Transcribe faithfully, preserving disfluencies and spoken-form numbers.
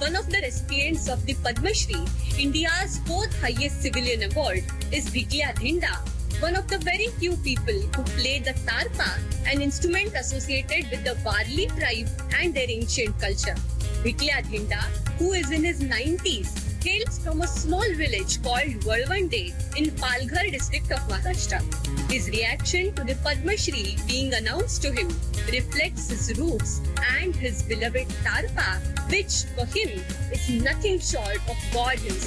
One of the recipients of the Padma Shri, India's fourth highest civilian award, is Bhikya Dhinda, one of the very few people who played the tarpa, an instrument associated with the Warli tribe and their ancient culture. Bhikya Dhinda, who is in his nineties, hails from a small village called Valvande in Palghar district of Maharashtra. His reaction to the Padma Shri being announced to him reflects his roots and his beloved tarpa, which for him is nothing short of God himself.